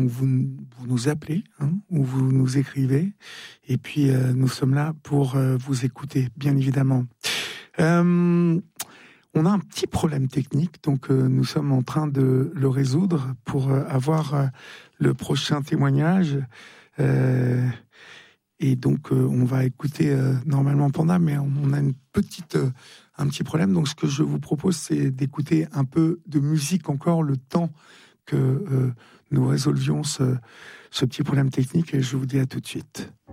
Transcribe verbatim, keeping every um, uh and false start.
donc vous, vous nous appelez, hein, ou vous nous écrivez, et puis euh, nous sommes là pour euh, vous écouter, bien évidemment. Euh, on a un petit problème technique, donc euh, nous sommes en train de le résoudre pour euh, avoir euh, le prochain témoignage. Euh, et donc, euh, on va écouter euh, normalement Panda, mais on a une petite, euh, un petit problème. Donc, ce que je vous propose, c'est d'écouter un peu de musique encore, le temps que euh, nous résolvions ce, ce petit problème technique. Et je vous dis à tout de suite.